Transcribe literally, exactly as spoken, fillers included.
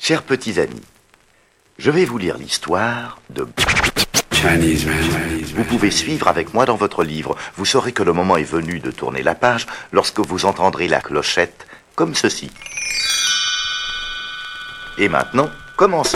Chers petits amis, je vais vous lire l'histoire de... Chinese man. Vous pouvez suivre avec moi dans votre livre. Vous saurez que le moment est venu de tourner la page lorsque vous entendrez la clochette comme ceci. Et maintenant, commençons.